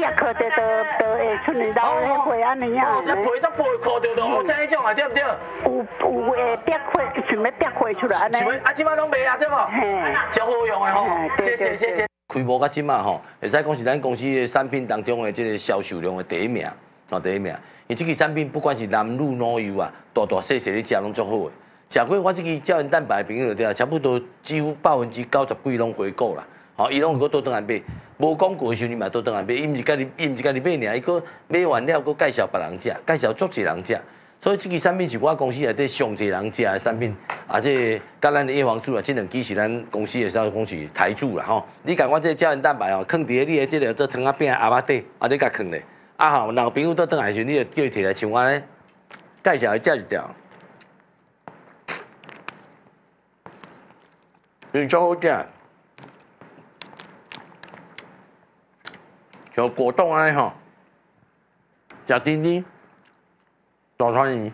也靠着都会出来老迄皮安尼啊。 这皮才不会靠着都像迄种啊，对不对？ 有会逼皮，想要逼皮出来安尼。 即摆拢卖啊，对无？ 嘿， 真好用的吼，谢谢谢谢。开幕到即马吼，会使讲是咱公司的产品当中的这个销售量的第一名，第一名。因为这个产品不管是男女老幼啊，大大细细你食拢足好的。食过我这个胶原蛋白的朋友对差不多几乎90%几拢回购啦。吼，伊拢有倒转来买，无讲过的时候你嘛倒转来买，伊毋是家己买尔，伊佫买完了佫介绍别人食，介绍足侪人食。所以这个产品是我公司内底上侪人食的产品，这甲咱的叶黄素啊，这两支是咱公司的讲是台柱啦吼。你甲我这胶原蛋白哦，放伫你的这个做汤仔饼阿妈底，你甲放咧。吼，若有朋友倒转来时，你就叫伊摕来像我咧介绍伊食一条，是足好食。像果冻安尼吼，食甜甜，大川鱼。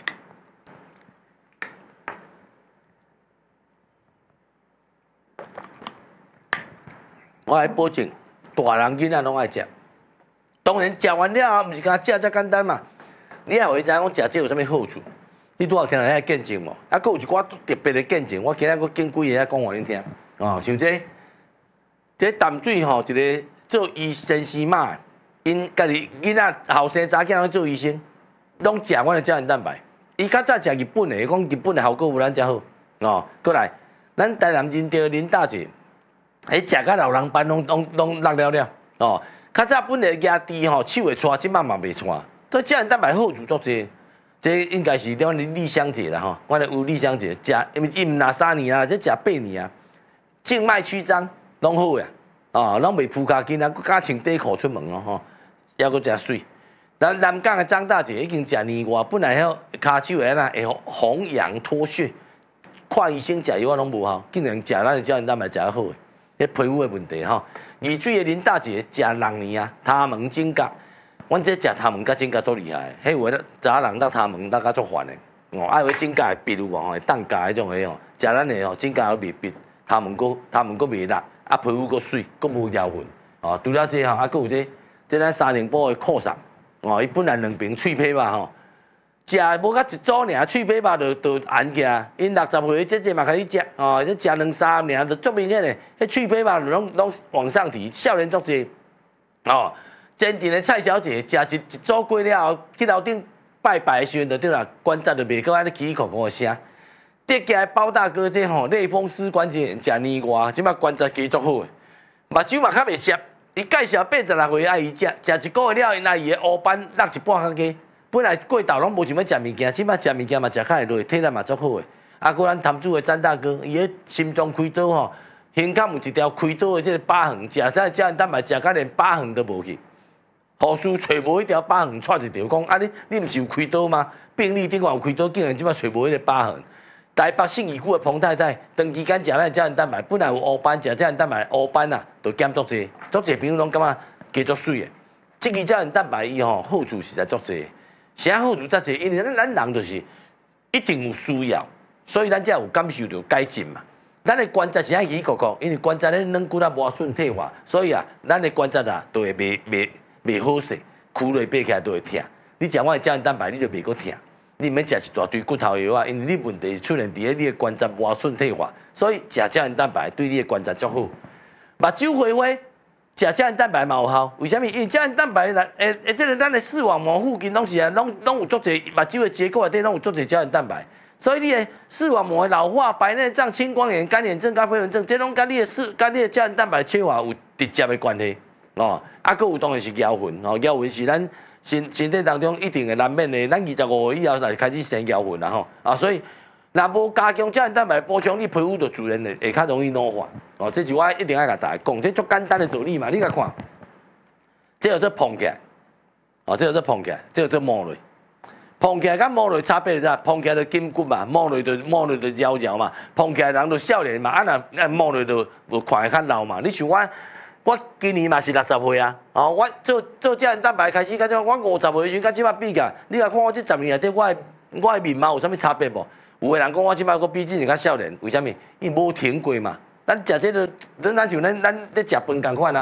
我来保证，大人囡仔拢爱食。当然，食完了后，毋是干食遮简单嘛。你也会知影讲食这有啥物好处？你拄仔听来遐见证无？啊，佫有一寡特别的见证，我今仔佫见几个讲互恁听。像这淡水吼，一个做医生师嘛，因家己囡仔后生查囝拢做医生，拢食阮的胶原蛋白。伊较早食日本的，讲日本的效果无咱遮好。过来，咱台南认着林大姐，迄食甲老人斑拢落了。较早本来压低吼，手会搓，即摆嘛袂搓。对胶原蛋白好处足济，这应该是阮的丽香姐啦吼，我咧有丽香姐食，因为伊毋拿3年啊，这食8年啊，静脉曲张拢好呀，拢袂扑骹筋啊，佮加穿底裤出门哦吼，还佫诚水。咱南港的张大姐已经食年外，本来遐骹手会安会红痒脱屑，看医生食药啊拢无效，竟然食咱的胶原蛋白食得好诶。迄皮肤的问题吼，二水的林大姐食6年啊，头毛指甲，阮这食头毛甲指甲足厉害，迄有诶查人落头毛落甲足烦诶，爱有指甲会闭有无吼，会当家迄种诶吼，食咱诶吼指甲会闭，头毛佫袂落，皮肤佫水，佫无妖痕，除了这吼，佫有这咱3年补的扩散，伊本来2瓶脆皮嘛吼。食无甲一组尔，脆皮肉就红起来。因60岁这嘛开始食，这食2、3年就足明显诶。迄脆皮肉拢往上提，少年足济。坚定的蔡小姐食一组过了后，去楼顶拜拜的时阵就对啦，关节就袂搁安尼起起哭哭的声。得起来包大哥这类风湿关节炎食年外，即摆关节加足好诶，目睭嘛较袂涩。伊介绍86岁阿姨食1个月了，因阿姨的黑斑落一半较加。本来过昼拢无想要食物件，即摆食物件嘛食较会落，体力嘛足好诶。果咱潭子的詹大哥，伊迄心脏开刀吼，胸坎有一条开刀的这个疤痕，食咱胶原蛋白食甲连疤痕都无去。护士找无迄条疤痕，带一条讲你毋是有开刀吗？病历顶下有开刀，竟然即摆找无迄个疤痕。台北信义区的彭太太，长期间食咱胶原蛋白，本来有黑斑，食胶原蛋白黑斑啊，就减足济。足济朋友拢感觉加足水诶。这个胶原蛋白伊好处实在足济。啥好处遮济？因为咱人就是一定有需要，所以咱才有感受到改进嘛。咱的关节是爱起哭哭，因为关节咧软骨啊无顺退化，所以咱的关节都会袂好势，躯落爬起来都会疼。你食我的胶原蛋白，你就袂阁疼。你免食一大堆骨头药啊，因为你问题出现伫你的关节无顺退化，所以食胶原蛋白对你的关节足好。目睭花花。食胶原蛋白嘛有效，为什么？因为胶原蛋白这个咱的视网膜附近拢是拢有足侪目睭的结构内底拢有足侪胶原蛋白，所以你的视网膜的老化、白内障、青光眼、干眼症、甲飞蚊症，这拢甲你的胶原蛋白缺乏有直接的关系。佫有当然是咬痕，咬痕是咱身体当中一定的难免的，咱25岁以后才开始生咬痕啦所以。若无加强胶原蛋白补充，你皮肤就自然会较容易老化。这是我一定要甲大家讲，这足简单的道理嘛。你甲看，这叫做膨起来，这叫做膨起来，这叫做磨落。膨起来甲磨落差别是啥？膨起来就筋骨嘛，磨落就绕绕嘛。膨起来人就少年嘛，若磨落就看会较老嘛。你像我今年嘛是60岁啊，我做胶原蛋白开始，我50岁时阵，甲即摆比较，你甲看我这10年内底，我的面貌有啥物差别无？有个人讲我即摆佫比之前较少年，为虾米？伊无停过嘛。咱食这个，咱像咱咧食饭共款啊。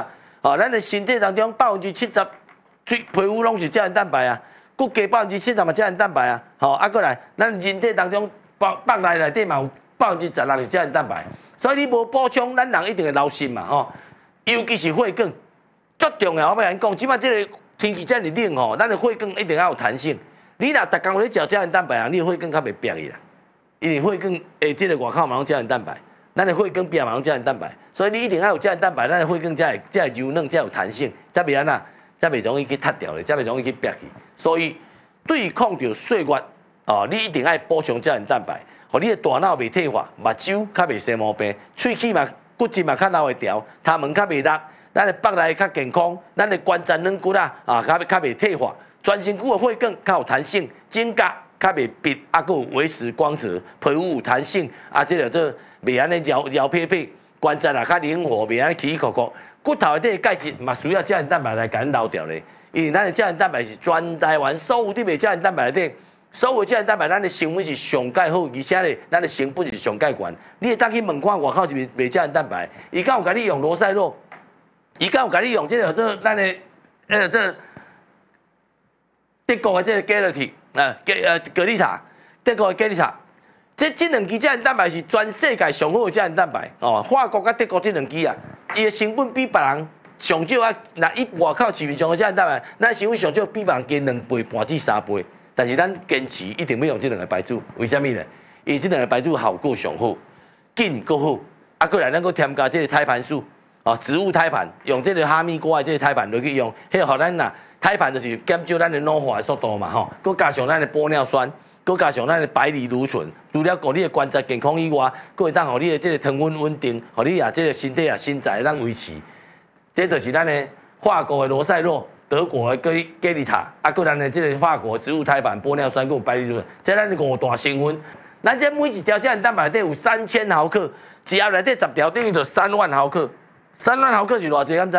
哦，咱的身体当中70%皮肤拢是胶原蛋白啊，骨骼70%嘛胶原蛋白啊，吼，啊过来，咱人体当中腹内底嘛有16%是胶原蛋白，所以你无补充，咱人一定会流失嘛，吼，尤其是血管，最重要我要甲你讲，即摆这个天气遮尔冷吼，咱的血管一定要有弹性，你若逐工咧食胶原蛋白啊，你的血管较袂瘪去啦，因为血管诶，即个外口嘛拢胶原蛋白。咱的血管壁嘛拢胶原蛋白，所以你一定要有胶原蛋白，咱的血管才会柔软，才有弹性，才袂安那，才袂容易去塌掉咧，才袂容易去瘪去。所以对抗着岁月哦，你一定要补充胶原蛋白，互你的大脑袂退化，目睭较袂生毛病，喙齿嘛骨质嘛较留会调，头毛较袂落，咱的腹内较健康，咱的关节软骨啊较袂退化，全身躯的血管较有弹性，指甲较袂闭，啊，佮有维持光泽，皮肤有弹性，啊，这个做。袂安尼摇撇撇，关节也较灵活，袂安尼起起伏伏。骨头内底钙质嘛需要胶原蛋白来甲咱留掉咧，因为咱的胶原蛋白是全台湾所有伫卖胶原蛋白内底，所有胶原蛋白咱的成分是上介好，而且咧咱的成本是上介悬。你会当去问看外口是卖胶原蛋白，伊敢有甲你用罗塞洛，伊敢有甲你用这个做咱的这德国的这个 Galati 格丽塔，德国的格丽塔。这两支胶原蛋白是全世界上好的胶原蛋白哦，法国甲德国这两支啊，伊的成本比别人上少啊，那伊外口市面上的胶原蛋白，咱成本上少比别人加2倍半至3倍，但是咱坚持一定要用这两个牌子，为什么呢？因为这两个牌子效果上好，紧够好，啊，过来咱搁添加这个胎盘素哦，植物胎盘，用这个哈密瓜的这个胎盘落去用，迄互咱呐胎盘就是减少咱的老化的速度嘛吼，搁加上咱的玻尿酸。佮加上咱的白藜芦醇，除了顾你的关节健康以外，佮会当互你的这个糖分稳定，互你啊这个身体啊身材当维持。这就是咱的法国的罗塞洛，德国的格丽塔，啊，佮咱的这个法国植物胎盘、玻尿酸佮白藜芦醇，这咱5大成分。咱这每一条胶原蛋白内底有3000毫克，一盒内底10条等于就3万毫克。3万毫克是偌济？敢知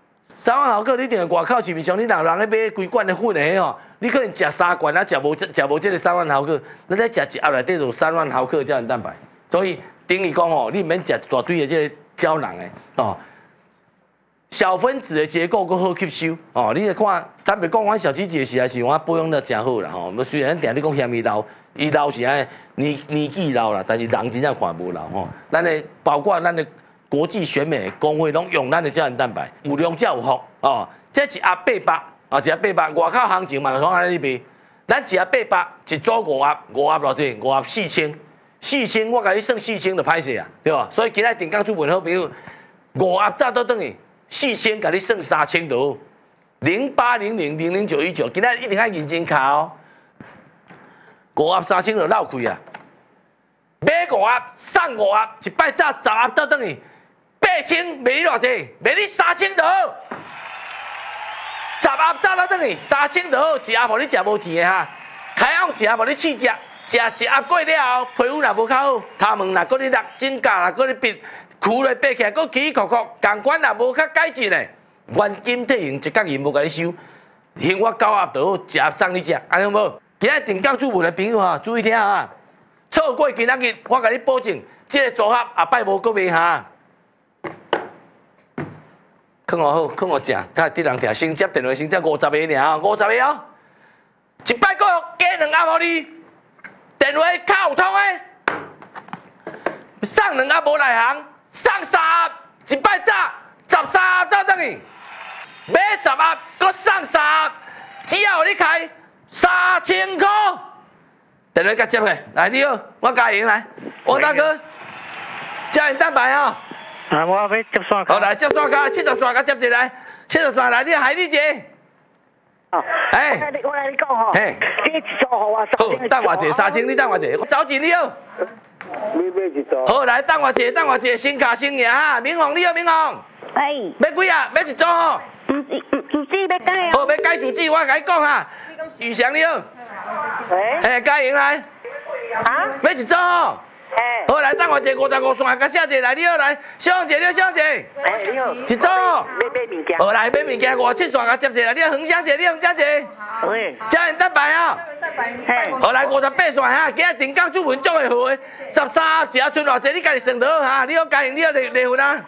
？3万毫克，你定外口市面上，你若人咧买规罐的粉的吼。你可能食3罐啊，食无这个3万毫克，咱再食一盒内底就3万毫克胶原蛋白。所以等于讲哦，你免食大堆的这个胶囊的哦，小分子的结构更好吸收哦。你来看，坦白讲，阮小七姐实在是我保养得真好啦吼。虽然定你讲嫌伊老，伊老是安年纪老啦，但是人真正看无老吼。咱的包括咱的国际选美工会拢用咱的胶原蛋白，有量才有福哦。这一盒800。啊，一盒800，外口行情嘛，就从安尼卖。咱一盒800，一组5盒偌济？5盒4000，我甲你算4000就歹势啊，对吧？所以今仔电工主文好朋友，5盒早倒转去，4000甲你算3000就好。0800000919，今仔一定要认真卡哦。5盒3000就绕开啊！买5盒送5盒，一摆早10盒倒转去，8000卖你偌济？卖你3000就好。10盒早倒转去，3000就好，一盒互你食无钱的哈。开昂一盒互你试食，食一盒过了后，皮肤若无较好，头毛若搁咧落，指甲若搁咧闭，蛀咧闭起来，搁起起伏伏，感官若无较改进的，原金体型一角银无甲你收，幸我9盒就好，一盒送你食，安尼有无？今日电工主文的朋友哈，注意听啊！错过今仔日，我甲你保证，这个组合后摆无搁卖哈。放好，放好食，甲敌人听先接电话，先接50个尔，50个哦，一摆个加2盒互你，电话卡有通的，送2盒无内行，送3盒，一摆早13盒倒转去，买10盒，搁送3盒，只要你开3000块，电话甲接下，来你好，我嘉莹来，王大哥，胶原蛋白啊。 啊，我要接线。 好，来接线卡，70线卡接一来，70线来，你海丽姐。 哦， 哎， 我来你讲吼， 嘿， 这一组互我好，等我一下，3000，你等我一下，我走钱你好。 你买一组。 好，来等我一下，新卡新赢哈，明宏你好，明宏。 哎， 要几啊？要一组吼。 主机要改好，要改主机，我甲你讲哈。宇翔你好。 哎， 嘿，嘉莹来。 啊？ 要一组吼。 哎， 好，来等我一下，55线，甲写一来，你好来，小红姐你好，小红姐。 哎，你好。 一组。 买物件。 好，来买物件，57线甲接一来，你好，恒香姐，你好，恒香姐。 喂。 胶原蛋白啊。 嘿。 好来58线哈，今日电工主文足会好诶，13一盒剩偌济，你家己算得好哈。你好，嘉莹，你好，丽芬啊。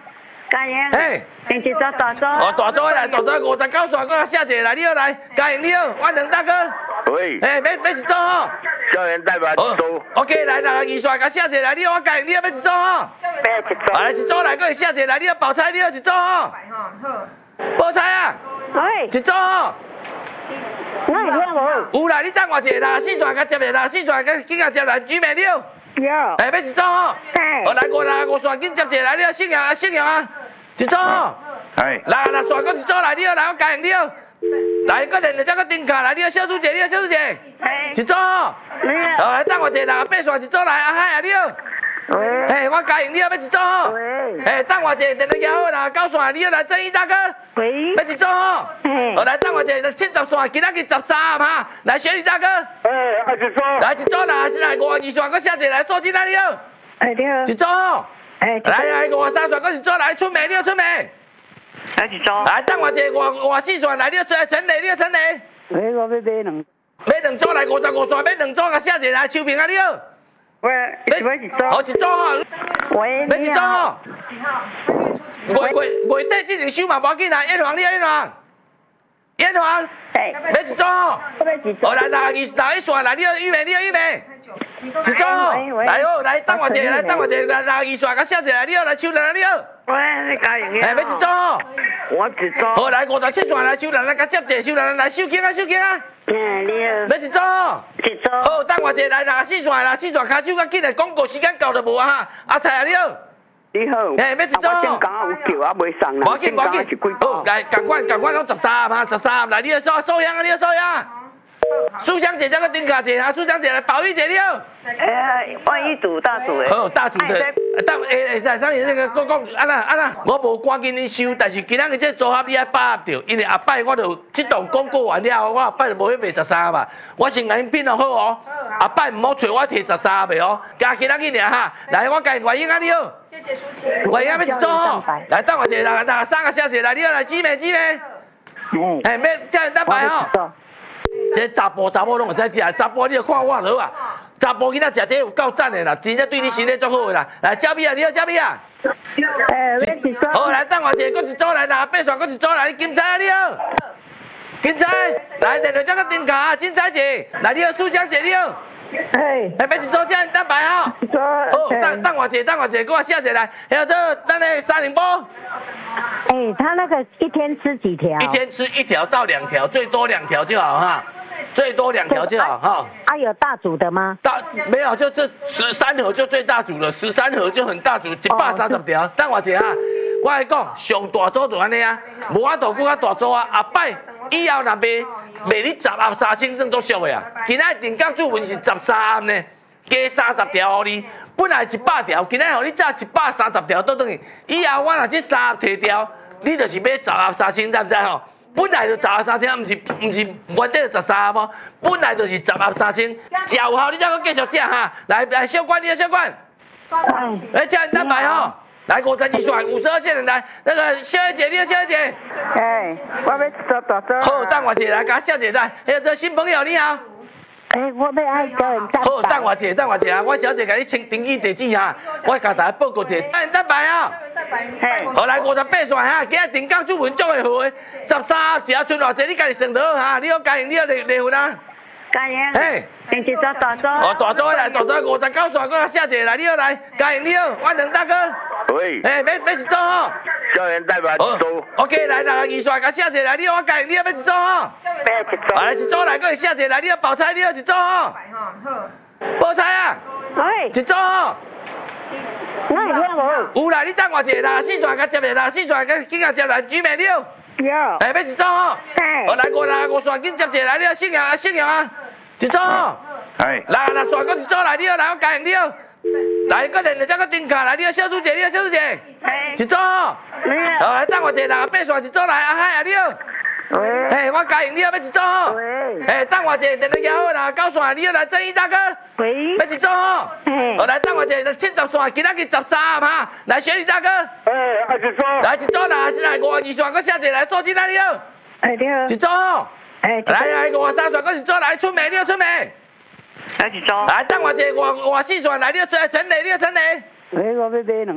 嘉莹， 嘿， 电视组大组。 哦，大组来，大组59线，我写一个来，你好来，嘉莹你好，我两大哥。 喂， 嘿，要一组吼。 校园代表组。 OK， 来62线，甲写一个来，你好，我嘉莹你好，要一组吼。 要一组。 来一组来，搁写一个来，你好，包菜你好，一组吼。包菜啊， 喂， 一组吼。 哪有听无？ 有啦，你等我一下啦，64线甲接的啦，64线甲紧甲接来，举面了。 有。 哎，要一组吼。 嘿。 哦，来55线紧接一个来，你好，姓杨啊，姓杨啊，一组吼。 哎， 66线搁一组来，你好，来我嘉莹你好。来，搁连着再搁顶卡来，你好，小朱姐，你好，小朱姐。一组吼。好，来等我一下啦，8线一组来，阿海啊，你好。 喂。 嘿，我嘉莹你好，要一组吼。 喂。 嘿，等我一下，电话摇好啦，9线你好，来正义大哥。 喂。 要一组吼。 嘿。 好，来等我一下，70线，今仔日13哈，来雪莉大哥。 哎，二十组。 来一组啦，现在52线，搁写一个来，数字哪里好？ 哎，你好。 一组吼。 哎， 来53线，搁一组来，春梅你好，春梅。 来一组。 来等我一下，54线来，你好，陈丽你好，陈丽。 喂，我要买两。 买两组来55线，买两组，甲写一个来，秋萍啊你好。 喂，要一组。 好一组吼。 喂， 要一组吼。 几号？3月初几？ 月底这阵收嘛无要紧啦，燕皇你好，燕皇。燕皇。 哎， 要一组吼。 我要一组。 好来61线来，你好，玉梅你好，玉梅。一组吼。来好，来等我一下，来等我一下，来62线，甲写一个来，你好，来秋兰你好。 喂，嘉莹。 哎，要一组吼。 我一组。 好，来57线来，秋兰来甲接一个，秋兰来，收紧啊，收紧啊。 嗯，你好。 要一组吼。 一组。 好，等我一下来64线啦，4线骹手较紧的，广告时间到就无啊哈。阿菜啊，你好。 你好， 嘿要一组我正讲有叫啊，袂送啦。 无要紧，无要紧。好，来，赶快拢13嘛，13来，你好收香啊，你好收香。苏香姐，这个丁卡姐啊，苏香姐来，宝玉姐你好。 万一组大组的。 好，大组的，上面那个讲，安那，我无赶紧你收，但是今仔日这组合你爱把握着，因为后摆我就这档广告完了，我后摆就无要卖13嘛，我先甲恁品好哦，后摆唔好找我摕13卖哦，加今仔日尔哈，来我甲外英啊你好， 谢谢舒淇。 外英要一组吼，来等我一下，来3个小姐来，你好来姊妹，哎，要叫人蛋白吼。这查甫拢会使食，查甫你著看我就好啊。查甫囡仔食这有够赞的啦，真正对你身体足好的啦。来，焦米啊，你好，焦米啊。 要一组。 好，来等我一下，搁一组来，8线搁一组来，金彩啊，你好。金彩，来，连着这个丁卡，金彩姐，来，你好，苏香姐，你好。 哎， 来，要一组这样蛋白哈。好，等我一下，给我写一下来。还有这咱的3零波。 哎，他那个一天吃几条？ 一天吃1条到2条，最多2条就好哈。最多2条就好哈。 啊，有大组的吗？ 没有，就这13盒就最大组了，13盒就很大组，130条。等我一下，我来讲，上大组就安尼啊，无法度更较大组啊。后摆以后若卖你10盒3000算足俗的啊。今仔定岗注文是13盒呢，加30条互你，本来100条，今仔互你炸130条倒转去。以后我若这3盒摕掉，你就是买10盒3000，知唔知吼？本来就10盒3000，唔是原底就13盒无，本来就是10盒3000，食有效你再搁继续食哈。来，小关你的小关，来叫人蛋白吼，来52线52线来，那个小姐你的小姐， 哎，我要做大组。 好，等我一下来，甲小姐在，还有这新朋友你好。 哎，我要爱叫人蛋白。 好，等我一下，我小姐甲你登记地址哈，我甲大家报告者，叫人蛋白啊。好来58线哈，今日定岗主文足会好诶，13盒只剩偌济，你家己算得好哈。你好，嘉莹，你好离婚啊？ 嘉莹。 嘿。 电视组大组。 哦，大组来，大组59线，搁写一个来，你好来，嘉莹你好，我两大哥。 喂。 哎，要一组吼。 校园代表组。 OK，来62线，甲写一个来，你好，我嘉莹，你好要一组吼。 要一组。 来一组来，搁会写一个来，你好包菜，你好一组吼。包菜啊。 喂。 一组吼。 哪有听无？ 有啦，你等我一下啦，4线甲接的啦，4线甲紧甲接来，举面了。 有。 哎，要一组吼。 嘿。 好来55线紧接一个来，你好，姓杨啊，一组吼。 哎。 66线搁一组来，你好，来我嘉莹你好。来，搁连着这个丁卡来，你好，小朱姐，你好，小朱姐。一组吼。好，来等我一下，8线一组来，阿海啊，你好。 喂。 嘿，我嘉莹你好，要一组吼。 喂。 嘿，等我一下，电话摇好啦，9线你好，来正义大哥。 喂。 要一组吼。好，来等我一下，70线，今仔日13盒哈，来雪莉大哥。 哎，二十组。 来一组啦，现在52线，搁写一个来，数字哪里好？ 哎，你好。 一组吼。 哎。 来53线，搁一组来，春梅你好，春梅。 来一组。 来等我一下，54线来，你好，陈蕾你好，陈蕾。 喂，我要买两。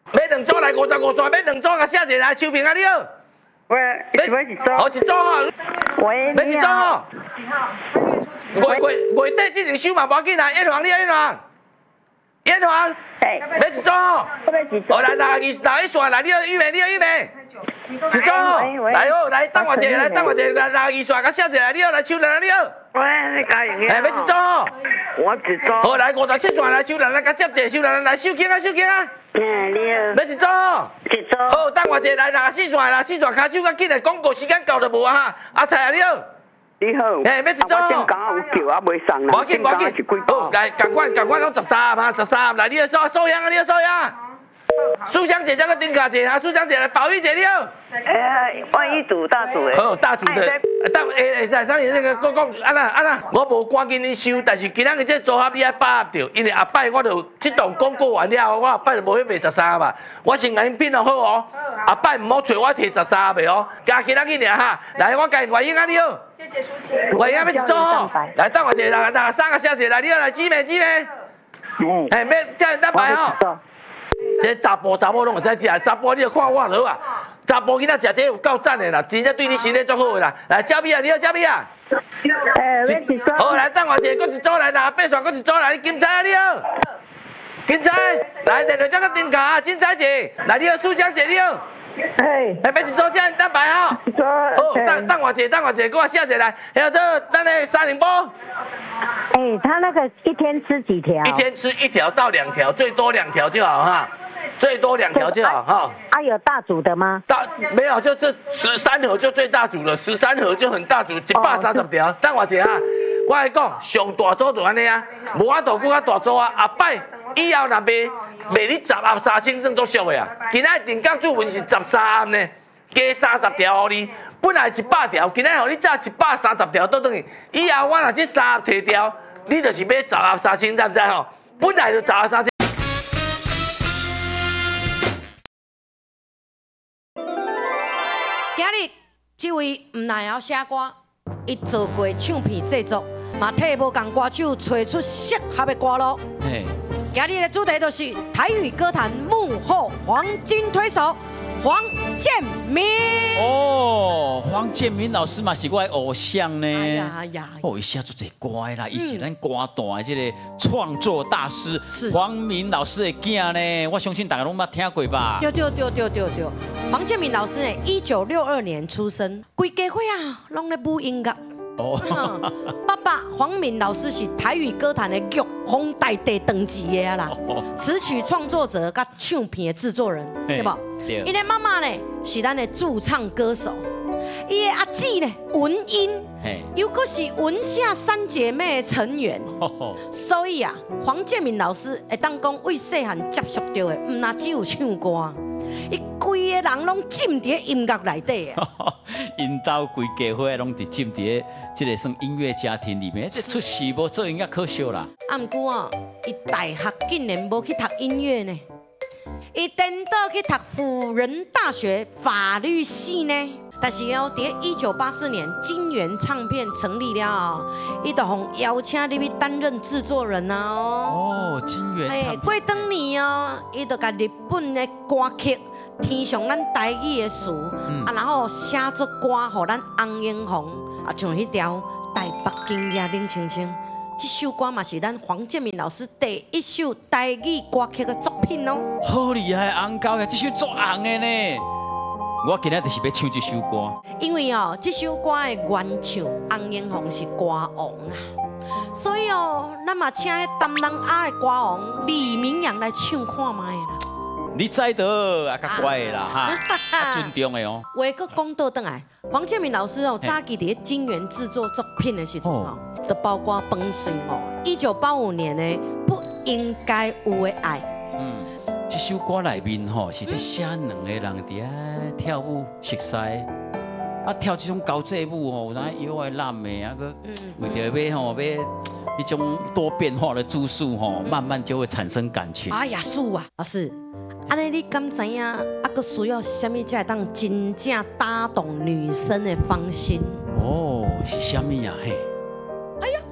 买两组来55线，买两组甲写一个来，秋萍啊你好。 喂，是要一组？ 好一组吼， 喂， 买一组吼。 几号？3月初几？ 月底这阵收嘛，无要紧啦，燕皇你好燕皇，燕皇， 哎， 买一组吼。 我要一组。 好来61线来，你好玉梅，你好玉梅。一组吼，来好来等我一下，来等我一下，来62线甲写一个来，你好来秋兰你好。 喂，你加营哎，买一组吼。 我一组。 好来57线来，秋兰来甲接一个，秋兰来收紧啊收紧啊。 嗯，你好。 买一组吼。 一组。 好，等我一下来64线啦，4线骹手较紧的，广告时间到就无啊哈。阿菜啊你好。 你好。 哎，买一组。 我正讲有叫啊，袂送啦。 无紧无紧。好，来赶快拢13嘛，13来，你好收香啊，你好收香。苏香姐加个丁卡姐啊，苏香姐来，宝玉姐你好。 万一组大组的。 好，大组的，上你那个讲安那，我无赶紧你收，但是今仔日这组合你爱把握着，因为后摆我就这档广告完了，我后摆就无去卖13嘛，我先甲恁品好哦，后摆唔好找我摕13卖哦，加今仔日尔哈，来我甲外英啊你好， 谢谢舒淇。 外英要一组吼，来等我一下，来3个小姐来，你好来姊妹，哎，要叫人等排吼。这查甫拢会使食，查甫你就看我就好啊。查甫囡仔食这有够赞的啦，真正对你身体足好的啦。来，焦米啊，你好，焦米啊。 要一组。 好，来等我一下，搁一组来啦，8线搁一组来，金彩啊，你好。金彩，来，第二张个丁卡，金彩姐，来，你好，苏香姐，你好。 哎， 来，要一组这样等排吼。好，等我一下，给我写一下来。还有这咱的30波。 哎，他那个一天吃几条？ 一天吃1条到2条，最多2条就好哈。最多2条就好哈。 啊，有大组的吗？ 没有，就这13盒就最大组了，13盒就很大组，130条。等我一下，我来讲，上大组就安尼啊，无法度更较大组啊。后摆以后若卖你10盒3000算足俗的啊。今仔定岗注文是13盒呢，加30条予你。本来100条，今仔互你炸130条倒转去。以后我若这3盒摕掉，你就是买10盒3000，知唔知吼？本来就10盒3000。 今日这位唔奈晓写歌，伊做过唱片制作，嘛替无共歌手找出适合的歌路。今日的主题就是台语歌坛幕后黄金推手黄建民。 哦，黄建民老师嘛是我的偶像呢。 哎呀， 哦，伊写出这歌的啦，伊是咱歌坛的这个创作大师黄民老师的囝呢。我相信大家拢捌听过吧？ 对。黄建民老师呢，1962年出生，规家伙啊，拢咧舞音乐。哦，爸爸黄敏老师是台语歌坛的玉皇大帝等级的啦，词曲创作者甲唱片的制作人，对不？伊的妈妈呢是咱的驻唱歌手，伊的阿姊呢文英，又阁是文夏三姐妹的成员，所以啊，黄建民老师会当讲为细汉接触到的，唔那只有唱歌。伊规个人拢浸伫音乐内底啊！ 因兜规家伙拢伫浸伫这个算音乐家庭里面，这出世无做音乐可惜啦。 啊，毋过啊，伊大学竟然无去读音乐呢，伊颠倒去读辅仁大学法律系呢。但是哦，伫1984年金源唱片成立了，伊就互邀请入去担任制作人啊哦，金源唱片。 过当年哦，伊就甲日本的歌曲填上咱台语的词，然后写作歌互咱翁英红，像迄条《台北今夜冷清清》，这首歌嘛是咱黄建民老师第一首台语歌曲的作品哦。 好厉害，翁高呀，这首作红的呢。我今日就是要唱这首歌， 因为哦，这首歌的原唱翁英红是歌王啊，所以哦，咱嘛请迄担人ağ的歌王李明阳来唱看卖啦。 你知道啊，较乖的啦哈，尊重的哦。 话搁讲倒转来，黄建民老师哦，早期伫金源制作作品的时阵哦，就包括《崩水》哦，1985年的《不应该有的爱》。 这首歌内面吼是在写两个人伫遐跳舞熟悉，跳这种高节舞吼，有哪摇的烂的啊个，为着要吼要一种多变化的姿势吼，慢慢就会产生感情。 哎呀，是啊，老师，安尼你敢知影？个需要什么才会当真正打动女生的芳心？ 哦，是什么呀？嘿， 哎呀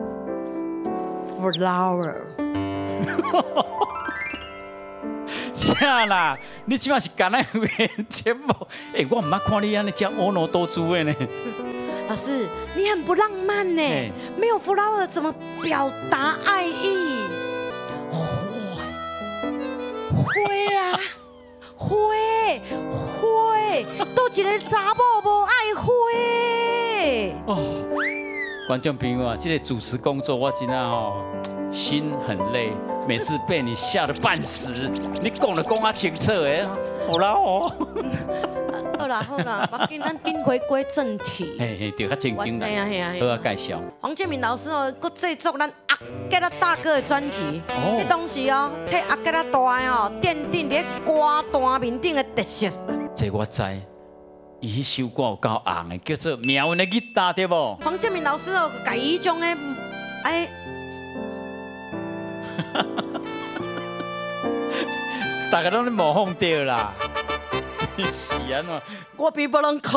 ，flower。 是啥啦？你即马是干那个节目？我唔捌看你安尼这婀娜多姿的呢。 老师，你很不浪漫呢，没有 flower 怎么表达爱意？会啊，会，都一个查某无爱会。 哦，观众朋友啊，这个主持工作我真的心很累，每次被你吓得半死。你讲得啊清楚的，好啦哦。 好啦，咱紧回归正题。 嘿，就较正经啦。好啊，介绍。 黄建民老师哦，佮制作咱阿吉拉大哥的专辑。迄当时哦，替阿吉拉大哦，奠定伫歌单面顶的特色。 这我知，伊迄首歌有够红的，叫做《苗文的吉他》，对不？ 黄建民老师哦，改伊种的，哎。 大家拢咧模仿对啦。是安怎？ 我比别人